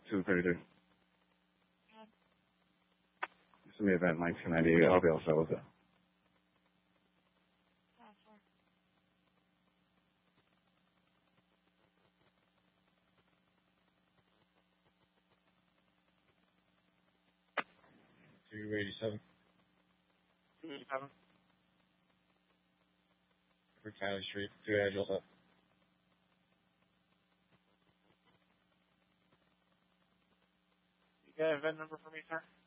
232. It's in the event 1998. I'll be all set with it. $287. 287. For County Street, 2 Agile up. You got a VIN number for me, sir?